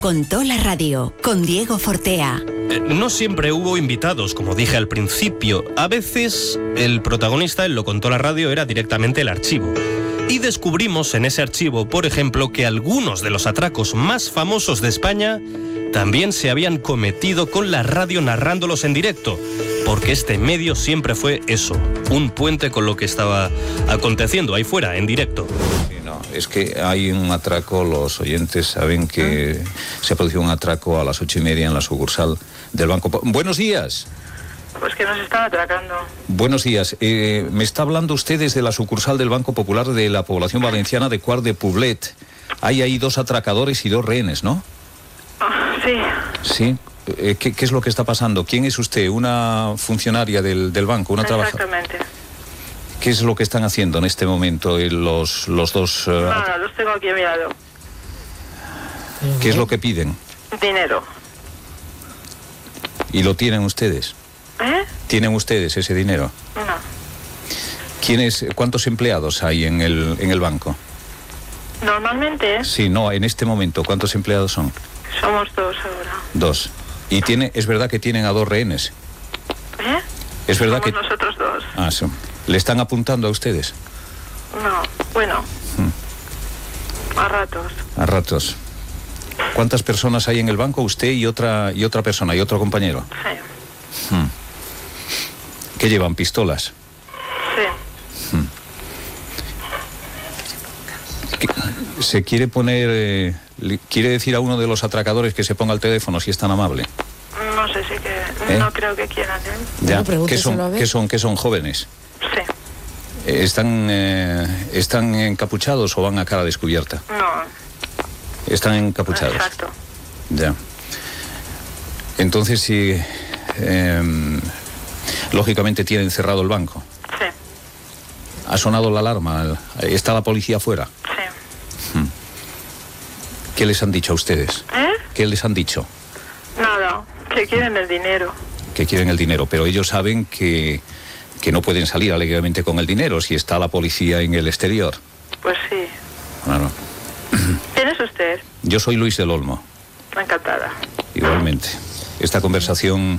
Contó la radio con Diego Fortea. No siempre hubo invitados, como dije al principio. A veces el protagonista en Lo Contó la radio era directamente el archivo. Y descubrimos en ese archivo, por ejemplo, que algunos de los atracos más famosos de España también se habían cometido con la radio narrándolos en directo, porque este medio siempre fue eso, un puente con lo que estaba aconteciendo ahí fuera, en directo. Es que hay un atraco, los oyentes saben que se produjo un atraco a las 8:30 en la sucursal del Banco. Buenos días. Pues que nos están atracando. Buenos días. Me está hablando usted desde la sucursal del Banco Popular de la población valenciana de Quart de Poblet. Hay ahí 2 atracadores y 2 rehenes, ¿no? Sí. Sí. ¿Qué es lo que está pasando? ¿Quién es usted? ¿Una funcionaria del banco? ¿Una trabajadora? Exactamente. ¿Qué es lo que están haciendo en este momento los 2? Nada, los tengo aquí a mi lado. ¿Qué es lo que piden? Dinero. ¿Y lo tienen ustedes? ¿Tienen ustedes ese dinero? No. ¿Cuántos empleados hay en el banco? Normalmente. Sí, no, en este momento, ¿cuántos empleados son? Somos 2 ahora. 2. ¿Y es verdad que tienen a 2 rehenes? ¿Es verdad Somos nosotros 2. Ah, sí. ¿Le están apuntando a ustedes? No, bueno. A ratos. A ratos. ¿Cuántas personas hay en el banco? Usted y otra persona, y otro compañero. Sí. ¿Qué llevan? ¿Pistolas? Sí. ¿Se quiere poner... quiere decir a uno de los atracadores que se ponga el teléfono, si es tan amable? No sé si que... No creo que quieran, Ya. ¿Qué son jóvenes? Sí. ¿Están encapuchados o van a cara descubierta? No. Están encapuchados. Exacto. Ya. Entonces, sí, lógicamente tienen cerrado el banco. Sí. ¿Ha sonado la alarma? ¿Está la policía afuera? Sí. ¿Qué les han dicho a ustedes? ¿Qué les han dicho? Nada, que quieren el dinero. Que quieren el dinero, pero ellos saben que no pueden salir alegremente con el dinero si está la policía en el exterior. Pues sí. Claro. ¿Quién es usted? Yo soy Luis del Olmo. Encantada. Igualmente. Esta conversación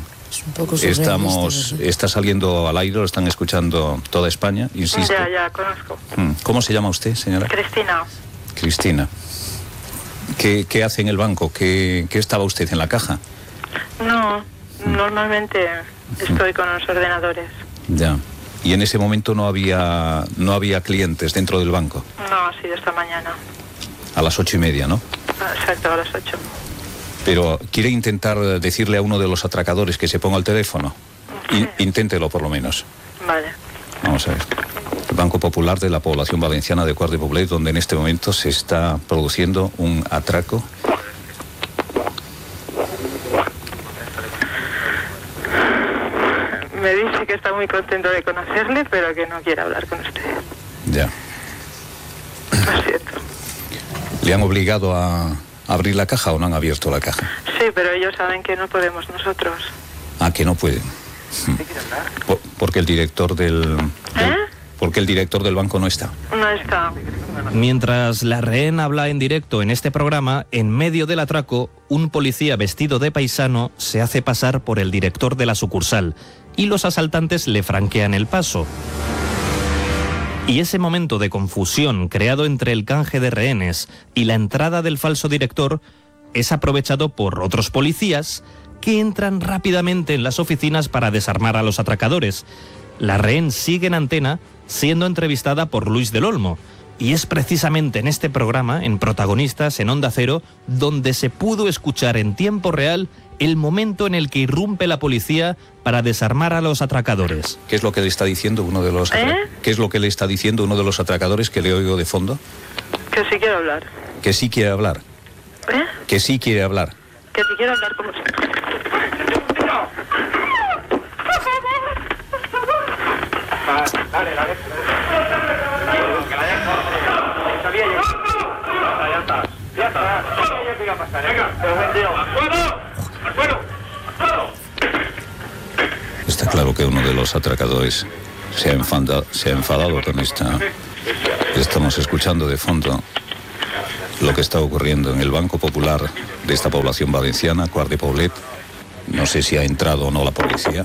está saliendo al aire, lo están escuchando toda España, insisto. Ya, conozco. ¿Cómo se llama usted, señora? Cristina. Cristina. ¿Qué hace en el banco? ¿Qué estaba usted en la caja? No, normalmente estoy con los ordenadores. Ya. Y en ese momento no había clientes dentro del banco. No, ha sido esta mañana. A las 8:30, ¿no? Exacto, a las 8. Pero ¿quiere intentar decirle a uno de los atracadores que se ponga el teléfono? Sí. Inténtelo por lo menos. Vale. Vamos a ver. El Banco Popular de la población valenciana de Quart de Poblet, donde en este momento se está produciendo un atraco. Me dice que está muy contento de conocerle, pero que no quiere hablar con usted. Ya. Lo siento. ¿Le han obligado a abrir la caja o no han abierto la caja? Sí, pero ellos saben que no podemos nosotros. Ah, que no pueden. Porque el director porque el director del banco no está. No está. Mientras la rehén habla en directo en este programa, en medio del atraco, un policía vestido de paisano se hace pasar por el director de la sucursal y los asaltantes le franquean el paso. Y ese momento de confusión creado entre el canje de rehenes y la entrada del falso director es aprovechado por otros policías que entran rápidamente en las oficinas para desarmar a los atracadores. La rehén sigue en antena siendo entrevistada por Luis del Olmo. Y es precisamente en este programa, en Protagonistas, en Onda Cero, donde se pudo escuchar en tiempo real el momento en el que irrumpe la policía para desarmar a los atracadores. ¿Qué es lo que le está diciendo uno de los ¿Qué es lo que le está diciendo uno de los atracadores que le oigo de fondo? Que sí quiero hablar. Que sí quiere hablar. Que sí quiere hablar. Que sí quiero hablar con usted. Dale. Que la dejo. Sabía yo. Ya está. Sabía yo que iba a pasar. Venga. ¡Al suelo! Está claro que uno de los atracadores se ha enfadado con esta. Estamos escuchando de fondo lo que está ocurriendo en el Banco Popular de esta población valenciana, Quart de Poblet. No sé si ha entrado o no la policía.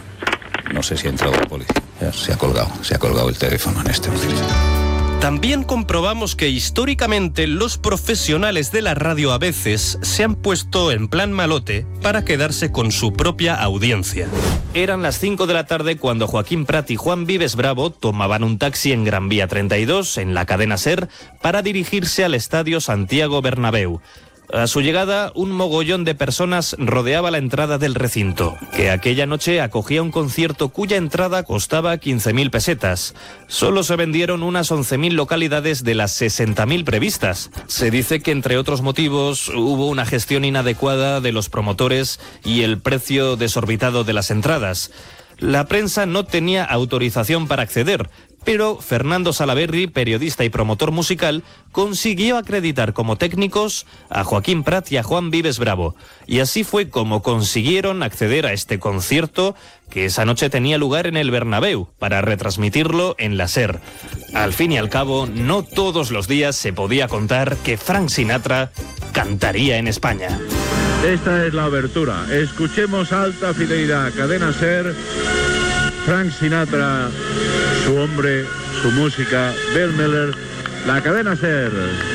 Ya, se ha colgado el teléfono en este momento. También comprobamos que históricamente los profesionales de la radio a veces se han puesto en plan malote para quedarse con su propia audiencia. Eran las 5 de la tarde cuando Joaquín Prat y Juan Vives Bravo tomaban un taxi en Gran Vía 32, en la cadena SER, para dirigirse al Estadio Santiago Bernabéu. A su llegada, un mogollón de personas rodeaba la entrada del recinto, que aquella noche acogía un concierto cuya entrada costaba 15.000 pesetas. Solo se vendieron unas 11.000 localidades de las 60.000 previstas. Se dice que, entre otros motivos, hubo una gestión inadecuada de los promotores y el precio desorbitado de las entradas. La prensa no tenía autorización para acceder, pero Fernando Salaberry, periodista y promotor musical, consiguió acreditar como técnicos a Joaquín Prat y a Juan Vives Bravo. Y así fue como consiguieron acceder a este concierto que esa noche tenía lugar en el Bernabéu, para retransmitirlo en la SER. Al fin y al cabo, no todos los días se podía contar que Frank Sinatra cantaría en España. Esta es la abertura. Escuchemos alta fidelidad. Cadena SER, Frank Sinatra, su hombre, su música, Bill Miller, la cadena SER.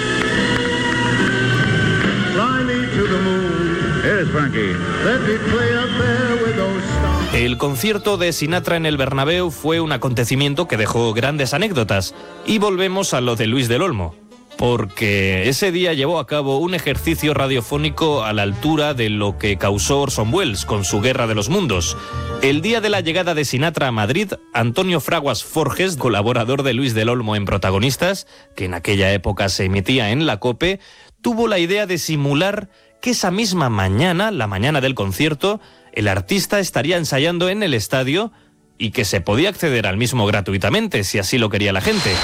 Fly me to the moon. Eres Frankie. Let me play up there with those stars. El concierto de Sinatra en el Bernabéu fue un acontecimiento que dejó grandes anécdotas. Y volvemos a lo de Luis del Olmo, porque ese día llevó a cabo un ejercicio radiofónico a la altura de lo que causó Orson Welles con su Guerra de los Mundos. El día de la llegada de Sinatra a Madrid, Antonio Fraguas Forges, colaborador de Luis del Olmo en Protagonistas, que en aquella época se emitía en la COPE, tuvo la idea de simular que esa misma mañana, la mañana del concierto, el artista estaría ensayando en el estadio y que se podía acceder al mismo gratuitamente, si así lo quería la gente.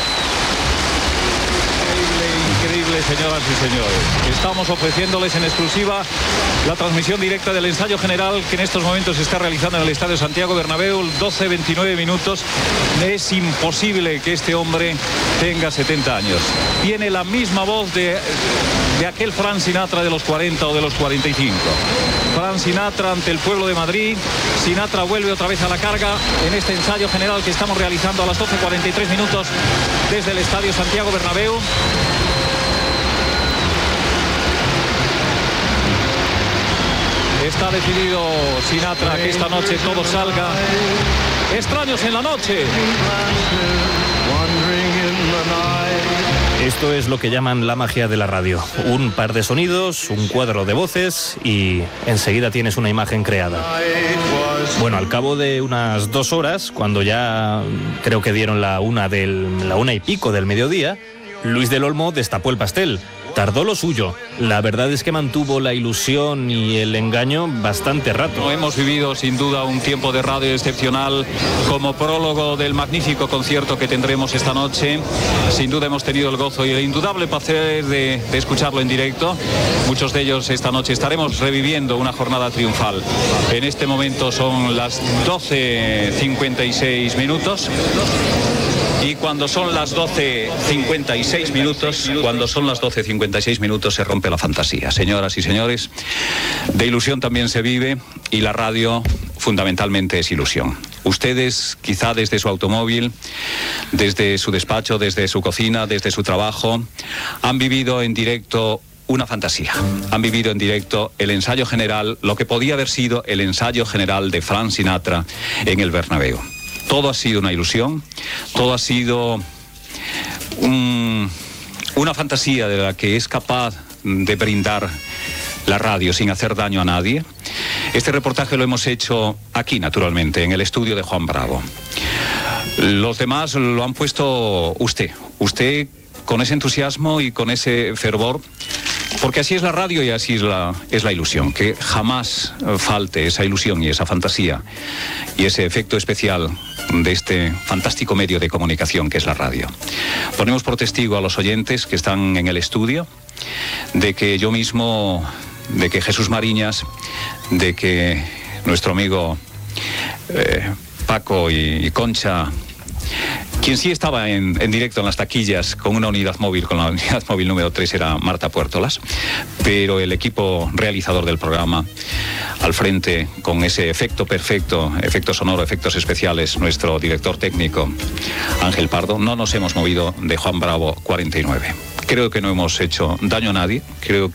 Señoras y señores, estamos ofreciéndoles en exclusiva la transmisión directa del ensayo general que en estos momentos se está realizando en el Estadio Santiago Bernabéu, 12:29 minutos. Es imposible que este hombre tenga 70 años. Tiene la misma voz de aquel Frank Sinatra de los 40 o de los 45. Frank Sinatra ante el pueblo de Madrid. Sinatra vuelve otra vez a la carga en este ensayo general que estamos realizando a las 12:43 minutos desde el Estadio Santiago Bernabéu. Está decidido Sinatra que esta noche todo salga. Extraños en la noche. Esto es lo que llaman la magia de la radio. Un par de sonidos, un cuadro de voces y enseguida tienes una imagen creada. Bueno, al cabo de unas 2 horas, cuando ya creo que dieron la 1:00 del mediodía, Luis del Olmo destapó el pastel. Tardó lo suyo. La verdad es que mantuvo la ilusión y el engaño bastante rato. Hemos vivido sin duda un tiempo de radio excepcional como prólogo del magnífico concierto que tendremos esta noche. Sin duda hemos tenido el gozo y el indudable placer de escucharlo en directo. Muchos de ellos esta noche estaremos reviviendo una jornada triunfal. En este momento son las 12:56 minutos. Y cuando son las 12:56 minutos, se rompe la fantasía. Señoras y señores, de ilusión también se vive y la radio fundamentalmente es ilusión. Ustedes, quizá desde su automóvil, desde su despacho, desde su cocina, desde su trabajo, han vivido en directo una fantasía. Han vivido en directo el ensayo general, lo que podía haber sido el ensayo general de Frank Sinatra en el Bernabéu. Todo ha sido una ilusión, todo ha sido una fantasía de la que es capaz de brindar la radio sin hacer daño a nadie. Este reportaje lo hemos hecho aquí, naturalmente, en el estudio de Juan Bravo. Los demás lo han puesto usted con ese entusiasmo y con ese fervor, porque así es la radio y así es la ilusión, que jamás falte esa ilusión y esa fantasía y ese efecto especial de este fantástico medio de comunicación que es la radio. Ponemos por testigo a los oyentes que están en el estudio de que yo mismo, de que Jesús Mariñas, de que nuestro amigo Paco y Concha, Quien sí estaba en directo en las taquillas con una unidad móvil, con la unidad móvil número 3, era Marta Puertolas, pero el equipo realizador del programa, al frente, con ese efecto perfecto, efecto sonoro, efectos especiales, nuestro director técnico, Ángel Pardo, no nos hemos movido de Juan Bravo 49. Creo que no hemos hecho daño a nadie, creo